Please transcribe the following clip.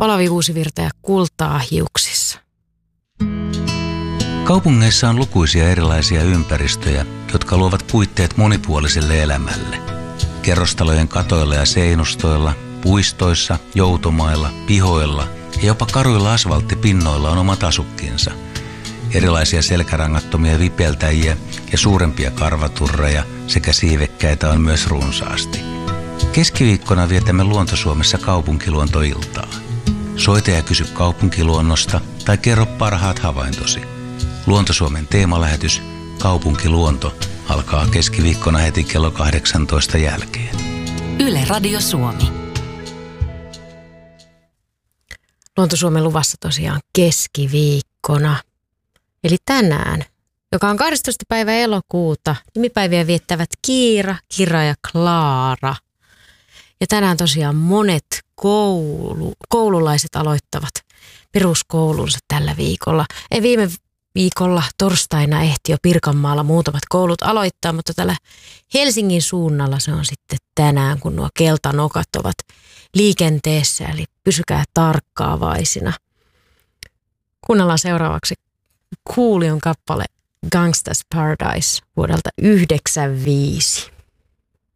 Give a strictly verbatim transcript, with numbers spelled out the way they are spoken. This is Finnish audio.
Olavi Uusivirta ja Kultaa hiuksissa. Kaupungeissa on lukuisia erilaisia ympäristöjä, jotka luovat puitteet monipuoliselle elämälle. Kerrostalojen katoilla ja seinustoilla, puistoissa, joutomailla, pihoilla ja jopa karuilla asfalttipinnoilla on omat asukkinsa. Erilaisia selkärangattomia vipeltäjiä ja suurempia karvaturreja sekä siivekkäitä on myös runsaasti. Keskiviikkona vietämme Luonto-Suomessa kaupunkiluontoiltaa. Soita ja kysy kaupunkiluonnosta tai kerro parhaat havaintosi. Luonto-Suomen teemalähetys Kaupunkiluonto alkaa keskiviikkona heti kello kahdeksantoista jälkeen. Yle Radio Suomi. Luonto-Suomen luvassa tosiaan keskiviikkona, eli tänään, joka on kahdestoista päivä elokuuta. Nimipäiviä viettävät Kiira, Kira ja Klaara. Ja tänään tosiaan monet koulu, koululaiset aloittavat peruskoulunsa tällä viikolla. Ei viime viikolla torstaina ehti jo Pirkanmaalla muutamat koulut aloittaa, mutta tällä Helsingin suunnalla se on sitten tänään, kun nuo keltanokat ovat liikenteessä, eli pysykää tarkkaavaisina. Kuunnellaan seuraavaksi Coolion kappale Gangsta's Paradise vuodelta yhdeksänkymmentäviisi.